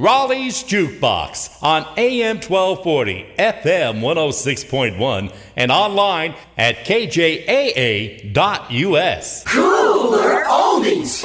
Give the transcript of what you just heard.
Raleigh's Jukebox on AM 1240, FM 106.1, and online at kjaa.us. Cooler Oldies.